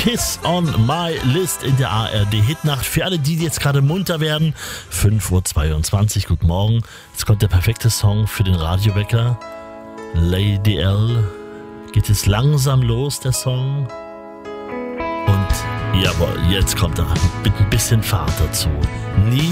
Kiss on My List in der ARD-Hitnacht. Für alle, die jetzt gerade munter werden, 5:22 Uhr, guten Morgen. Jetzt kommt der perfekte Song für den Radiowecker. Lady L. Geht es langsam los, der Song. Und jawohl, jetzt kommt er mit ein bisschen Fahrt dazu. Nie